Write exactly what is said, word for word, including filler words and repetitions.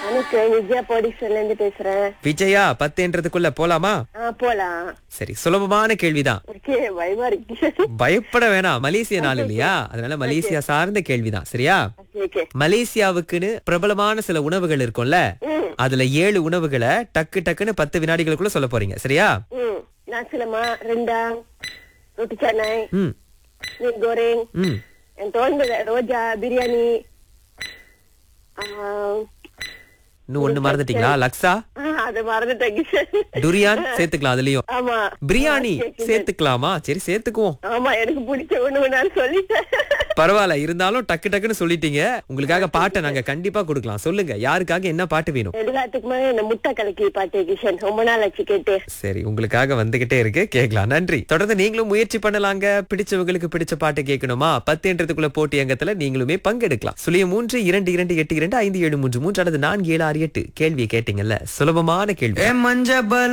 வணக்கம், விஜயா போடிஸ்ல இருந்து பேசுறேன். விஜயா பத்துன்றதுக்குள்ள போலாமா? ஆ, போலாம். சரி, சுலபமான கேள்விதான். ஓகே, பயமா இருக்கு. பயப்பட வேணாம், மலேசிய நாள் இல்லையா, அதனால மலேசியா சார்ந்த கேள்விதான். சரியா? ஓகே. மலேசியாவுக்குன்னு பிரபலமான சில உணவுகள் இருக்கும்ல, ம், அதுல ஏழு உணவுகளை டக்கு டக்குன்னு பத்து வினாடிகளுக்குள்ள சொல்ல போறீங்க. சரியா? ம். nasi lemak, rendang, roti canai, ம் mi goreng, ம் yang tuan roja, biryani. Ah, இன்னும் ஒண்ணு மறந்துட்டீங்களா? லக்ஸா, அது மறந்துட்டேன் கிஷன். துரியான் சேர்த்துக்கலாம் அதுலயும். ஆமா. பிரியாணி ஆ, கேக்குது. சேர்த்துக்கலாமா? சரி, சேர்த்துக்குவோம். ஆமா, எனக்கு பிடிச்ச ஒண்ணு நான் சொல்லிட்டேன். பரவாயில்ல, இருந்தாலும் டக்கு டக்குன்னு சொல்லிட்டீங்க. உங்களுக்காக பாட்டை நாங்க கண்டிப்பா கொடுக்கலாம். சொல்லுங்க, யாருக்காக என்ன பாட்டு வேணும்? எல்லாத்துக்குமே இந்த முட்டை கலக்கி பாட்டு கிஷன், ரொம்ப நாள் ஆச்சு கேட்டு. சரி, உங்களுக்காக வந்துகிட்டே இருக்கு, கேட்கலாம். நன்றி. தொடர்ந்து நீங்களும் முயற்சி பண்ணலாங்க. பிடிச்சவங்களுக்கு பிடிச்ச பாட்டு கேட்கணுமா? பத்துன்றதுக்குள்ள போட்டி அங்கத்துல நீங்களுமே பங்கெடுக்கலாம். சுழியம் மூன்று இரண்டு இரண்டு எட்டு இரண்டு ஐந்து ஏழு மூன்று மூன்று அல்லது நான்கு ஏழு ஆறு எட்டு. கேள்வியை கேட்டீங்கல்ல, சுலபமான கேள்வி. மஞ்சள்